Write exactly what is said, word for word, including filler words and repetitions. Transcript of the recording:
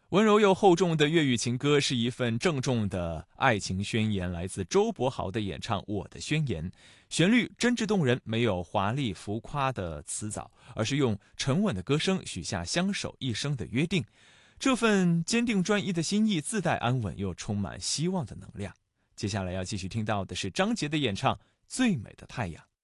温柔又厚重的粤语情歌是一份郑重的爱情宣言，来自周柏豪的演唱《我的宣言》，旋律真挚动人，没有华丽浮夸的辞藻，而是用沉稳的歌声许下相守一生的约定。这份坚定专一的心意自带安稳又充满希望的能量。接下来要继续听到的是张杰的演唱《最美的太阳》。